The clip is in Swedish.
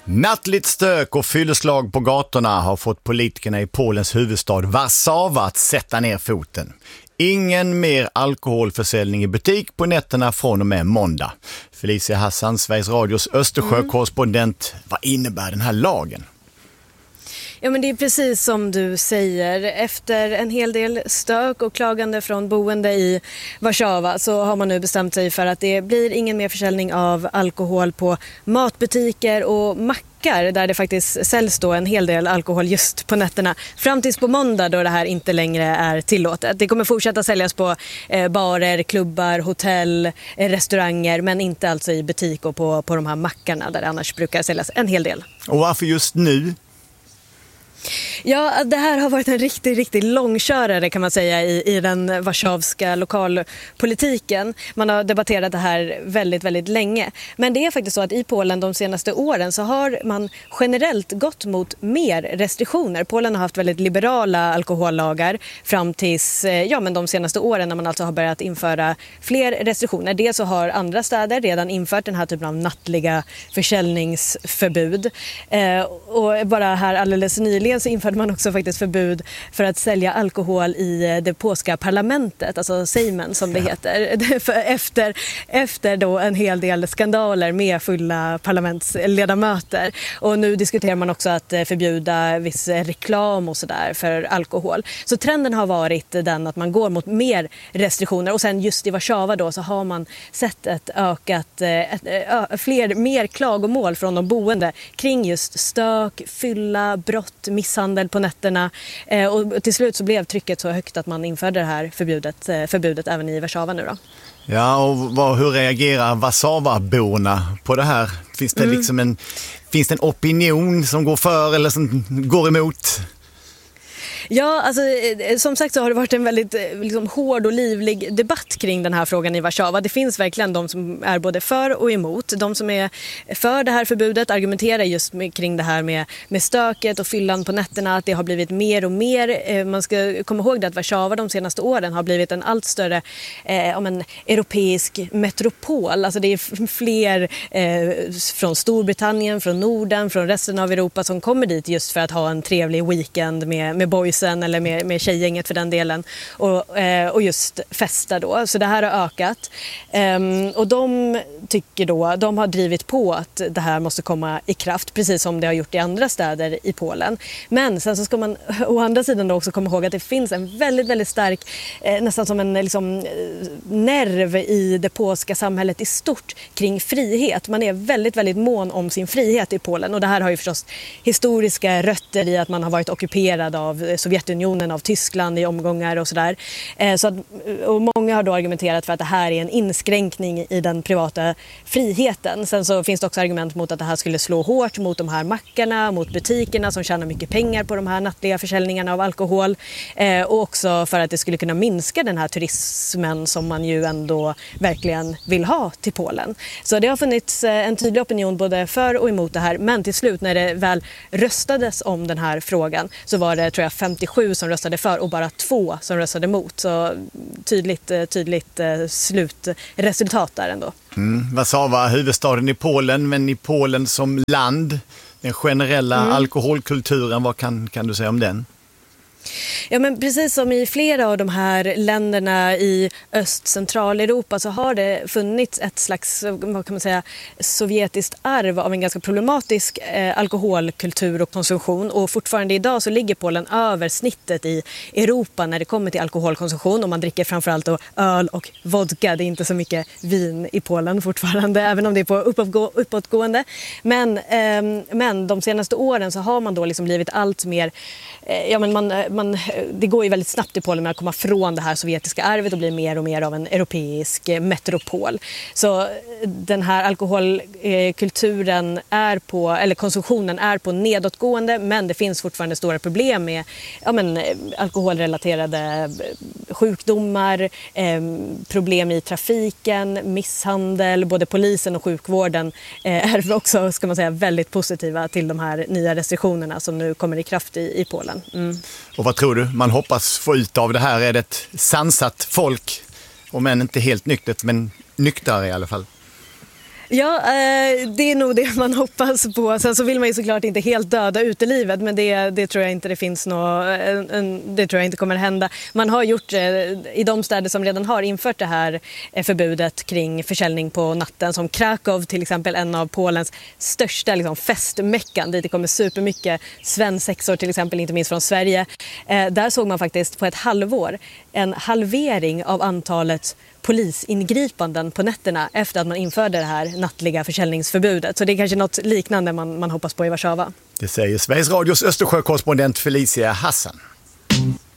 Nattligt stök och fylleslag på gatorna har fått politikerna i Polens huvudstad Warszawa att sätta ner foten. Ingen mer alkoholförsäljning i butik på nätterna från och med måndag. Felicia Hassan, Sveriges Radios Östersjö-korrespondent. Vad innebär den här lagen? Ja, men det är precis som du säger. Efter en hel del stök och klagande från boende i Warszawa så har man nu bestämt sig för att det blir ingen mer försäljning av alkohol på matbutiker och mackar där det faktiskt säljs då en hel del alkohol just på nätterna. Fram tills på måndag då det här inte längre är tillåtet. Det kommer fortsätta säljas på barer, klubbar, hotell, restauranger, men inte alltså i butik och på de här mackarna där det annars brukar säljas en hel del. Och varför just nu? Ja, det här har varit en riktigt långkörare kan man säga i den varszawska lokalpolitiken. Man har debatterat det här väldigt länge. Men det är faktiskt så att i Polen de senaste åren så har man generellt gått mot mer restriktioner. Polen har haft väldigt liberala alkohollagar fram tills men de senaste åren när man alltså har börjat införa fler restriktioner. Dels så har andra städer redan infört den här typen av nattliga försäljningsförbud. Och bara här alldeles nyligen så införde man också faktiskt förbud för att sälja alkohol i det polska parlamentet, alltså Sejmen som det heter, efter då en hel del skandaler med fulla parlamentsledamöter. Och nu diskuterar man också att förbjuda viss reklam och sådär för alkohol. Så trenden har varit den att man går mot mer restriktioner, och sen just i Warszawa då så har man sett ett mer klagomål från de boende kring just stök, fylla, brott, misshandel på nätterna, och till slut så blev trycket så högt att man införde det här förbudet även i Warszawa nu då. Ja, och hur reagerar Warszawa-borna på det här? Finns det finns det en opinion som går för eller som går emot? Ja, alltså som sagt så har det varit en väldigt hård och livlig debatt kring den här frågan i Warszawa. Det finns verkligen de som är både för och emot. De som är för det här förbudet argumenterar just kring det här med stöket och fyllan på nätterna, att det har blivit mer och mer. Man ska komma ihåg att Warszawa de senaste åren har blivit en allt större europeisk metropol. Alltså det är fler från Storbritannien, från Norden, från resten av Europa som kommer dit just för att ha en trevlig weekend med boysen eller med tjejgänget för den delen och just festa då. Så det här har ökat. Och de tycker då, de har drivit på att det här måste komma i kraft, precis som det har gjort i andra städer i Polen. Men sen så ska man å andra sidan då också komma ihåg att det finns en väldigt stark, nästan som en nerv i det polska samhället i stort kring frihet. Man är väldigt mån om sin frihet i Polen, och det här har ju förstås historiska rötter i att man har varit ockuperad av Sovjetunionen, av Tyskland i omgångar och sådär. Och många har då argumenterat för att det här är en inskränkning i den privata friheten. Sen så finns det också argument mot att det här skulle slå hårt mot de här mackarna, mot butikerna som tjänar mycket pengar på de här nattliga försäljningarna av alkohol. Och också för att det skulle kunna minska den här turismen som man ju ändå verkligen vill ha till Polen. Så det har funnits en tydlig opinion både för och emot det här. Men till slut när det väl röstades om den här frågan så var det, tror jag, 57 som röstade för och bara 2 som röstade emot. Så tydligt slutresultat där ändå. Warszawa, huvudstaden i Polen, men i Polen som land, den generella alkoholkulturen, vad kan du säga om den? Ja, men precis som i flera av de här länderna i Öst-Centraleuropa så har det funnits ett slags, vad kan man säga, sovjetiskt arv av en ganska problematisk alkoholkultur och konsumtion, och fortfarande idag så ligger Polen över snittet i Europa när det kommer till alkoholkonsumtion, och man dricker framförallt då öl och vodka. Det är inte så mycket vin i Polen fortfarande, även om det är på uppåtgående. Men de senaste åren så har man då blivit allt mer, det går ju väldigt snabbt i Polen med att komma från det här sovjetiska arvet och bli mer och mer av en europeisk metropol. Så den här alkoholkulturen konsumtionen är på nedåtgående, men det finns fortfarande stora problem med alkoholrelaterade sjukdomar, problem i trafiken, misshandel. Både polisen och sjukvården är också, ska man säga, väldigt positiva till de här nya restriktionerna som nu kommer i kraft i Polen. Och vad tror du man hoppas få ut av det här? Är det ett sansat folk, om än inte helt nyktert, men nyktrare i alla fall? Ja, det är nog det man hoppas på. Sen så vill man ju såklart inte helt döda utelivet, men det tror jag inte det finns det tror jag inte kommer att hända. Man har gjort i de städer som redan har infört det här förbudet kring försäljning på natten, som Krakow till exempel, en av Polens största liksom, festmäckan dit det kommer supermycket svensexor till exempel, inte minst från Sverige. Där såg man faktiskt på ett halvår en halvering av antalet polisingripanden på nätterna efter att man införde det här nattliga försäljningsförbudet. Så det är kanske något liknande man hoppas på i Warszawa. Det säger Sveriges Radios Östersjökorrespondent Felicia Hassan.